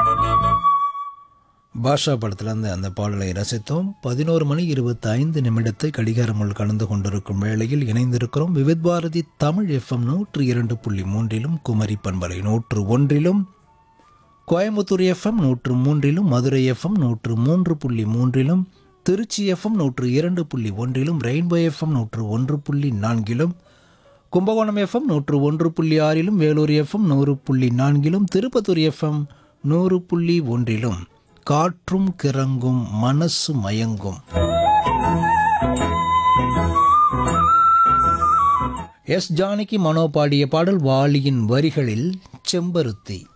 பாஷா படத்திலிருந்து அந்த பாடலை ரசித்தோம். 11:25 கடிகாரங்கள் கடந்து கொண்டிருக்கும் வேளையில் இணைந்திருக்கிறோம். விவித் பாரதி தமிழ் எஃப்எம் 102.3 குமரி பண்பலை 101, Coimbatore FM 103, Madurai FM 103.3, Trichy FM 102.1, rainbow FM 101.4, Kumbakonam FM 101.6, Vellore FM 100.4, Tirupattur FM 100.1, காற்றும் கிறங்கும் மனசு மயங்கும். எஸ் ஜானகி மனோ பாடிய பாடல் வாலியின் வரிகளில் செம்பருத்தி.